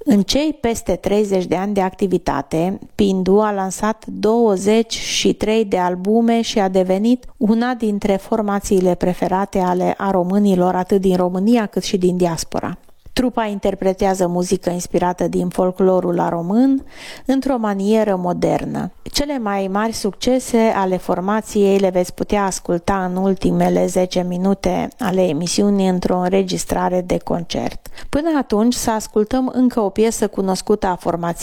În cei peste 30 de ani de activitate, Pindu a lansat 23 de albume și a devenit una dintre formațiile preferate ale românilor atât din România cât și din diaspora. Trupa interpretează muzică inspirată din folclorul român într-o manieră modernă. Cele mai mari succese ale formației le veți putea asculta în ultimele 10 minute ale emisiunii într-o înregistrare de concert. Până atunci să ascultăm încă o piesă cunoscută a formației